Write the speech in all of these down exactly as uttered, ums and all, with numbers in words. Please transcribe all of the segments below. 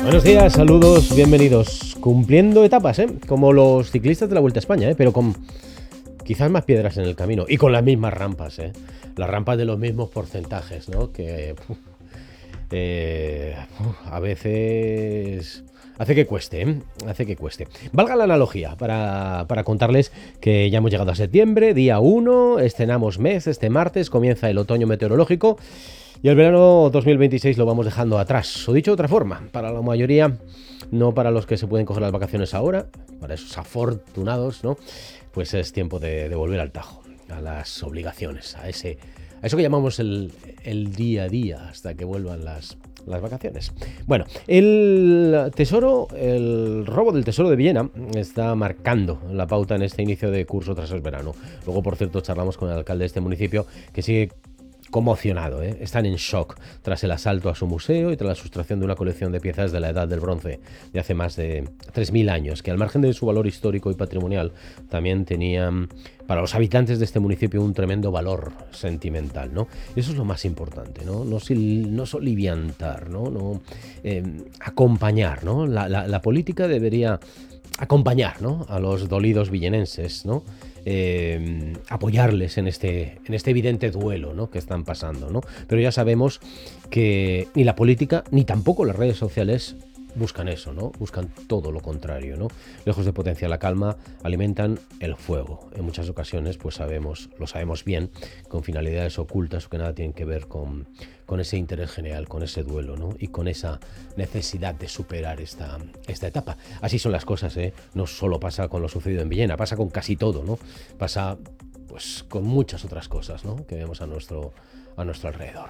Buenos días, saludos, bienvenidos. Cumpliendo etapas, ¿eh? Como los ciclistas de la Vuelta a España, ¿eh? Pero con quizás más piedras en el camino y con las mismas rampas, ¿eh? Las rampas de los mismos porcentajes, ¿no? Que uf, eh, uf, a veces hace que cueste, ¿eh? Hace que cueste. Valga la analogía para, para contarles que ya hemos llegado a septiembre, día uno, estrenamos mes, este martes comienza el otoño meteorológico. Y el verano dos mil veintiséis lo vamos dejando atrás. O dicho de otra forma, para la mayoría, no para los que se pueden coger las vacaciones ahora, para esos afortunados, ¿no? Pues es tiempo de, de volver al tajo, a las obligaciones, a ese, a eso que llamamos el, el día a día, hasta que vuelvan las, las vacaciones. Bueno, el tesoro, el robo del Tesoro de Villena está marcando la pauta en este inicio de curso tras el verano. Luego, por cierto, charlamos con el alcalde de este municipio, que sigue conmocionado, ¿eh? Están en shock tras el asalto a su museo y tras la sustracción de una colección de piezas de la Edad del Bronce de hace más de tres mil años, que al margen de su valor histórico y patrimonial también tenían para los habitantes de este municipio un tremendo valor sentimental, ¿no? Eso es lo más importante, ¿no? No, no soliviantar, ¿no? no eh, acompañar, ¿no? La, la, la política debería acompañar, ¿no? A los dolidos villenenses, ¿no? Eh, apoyarles en este, en este evidente duelo, ¿no? Que están pasando, ¿no? Pero ya sabemos que ni la política ni tampoco las redes sociales buscan eso, ¿no? Buscan todo lo contrario, ¿no? Lejos de potenciar la calma, alimentan el fuego. En muchas ocasiones, pues sabemos, lo sabemos bien, con finalidades ocultas o que nada tienen que ver con, con ese interés general, con ese duelo, ¿no? Y con esa necesidad de superar esta, esta etapa. Así son las cosas, ¿eh? No solo pasa con lo sucedido en Villena, pasa con casi todo, ¿no? Pasa, pues, con muchas otras cosas, ¿no? Que vemos a nuestro, a nuestro alrededor.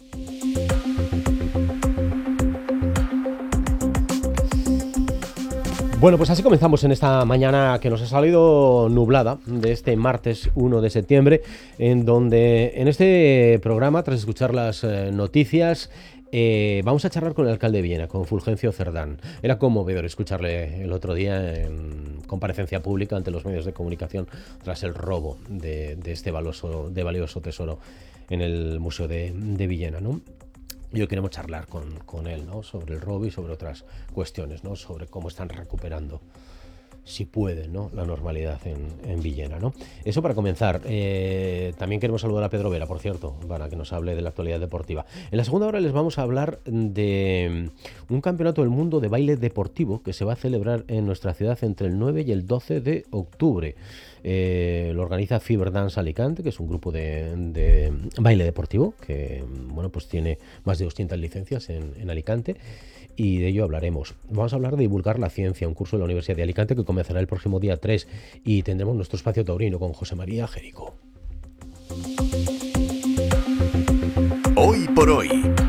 Bueno, pues así comenzamos en esta mañana que nos ha salido nublada de este martes uno de septiembre, en donde en este programa, tras escuchar las eh, noticias, eh, vamos a charlar con el alcalde de Villena, con Fulgencio Cerdán. Era conmovedor escucharle el otro día en comparecencia pública ante los medios de comunicación tras el robo de, de este valioso, de valioso tesoro en el Museo de, de Villena, ¿no? Y hoy queremos charlar con, con él, ¿no? Sobre el robo y sobre otras cuestiones, ¿no? Sobre cómo están recuperando, si pueden, ¿no? La normalidad en, en Villena, ¿no? Eso para comenzar. Eh, también queremos saludar a Pedro Vera, por cierto, para que nos hable de la actualidad deportiva. En la segunda hora les vamos a hablar de un campeonato del mundo de baile deportivo que se va a celebrar en nuestra ciudad entre el nueve y el doce de octubre. Eh, lo organiza Fiberdance Alicante, que es un grupo de, de baile deportivo que, bueno, pues tiene más de doscientas licencias en, en Alicante, y de ello hablaremos. Vamos a hablar de divulgar la ciencia, un curso de la Universidad de Alicante que comenzará el próximo día tres, y tendremos nuestro espacio taurino con José María Jerico. Hoy por hoy.